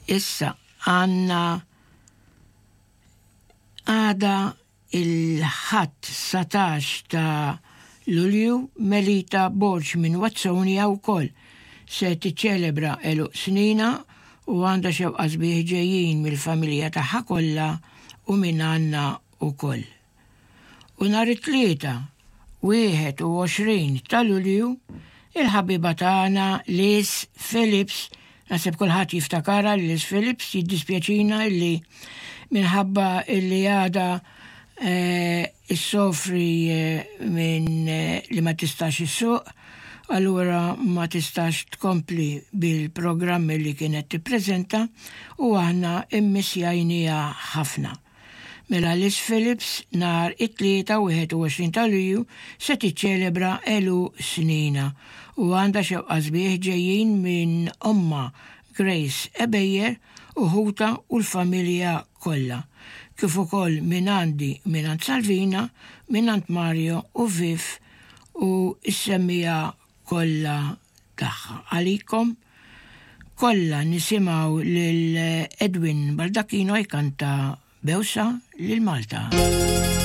issa għanna għada il-ħadd 17 ta' Lulju Melita Borġ minn Wazzonia wkoll se tiċċelebra eluq snina u għandha xewqa sbieħ ġejjin mill-familja tagħha kollha u minn għandna wkoll. U nhar it-tlieta 21 ta' Lulju il-ħabiba tagħna Liz Phillips, naħseb kulħadd jiftakara Liz Phillips, jiddispjaċina illi minħabba illi għada issofri minn li ma tistax issuq, allura ma tistax tkompli bil-programmi li kienet tippreżenta u aħna immissjajnija ħafna. Mela Liz Phillips nhar it-tlieta 21 ta' Lulju se tiċċelebra snina u għandha xewqa sbieħ ġejjin minn omma Grace Ebejjer u ħuta u l-familja kollha. Kif ukoll minn għandi minn għand Salvina, minn għand Mario u Viv u s-semmija kollha tagħha. Għalikom kollha nisimgħu lil Edwin Baldacchino jkanta Bewsa lil Malta.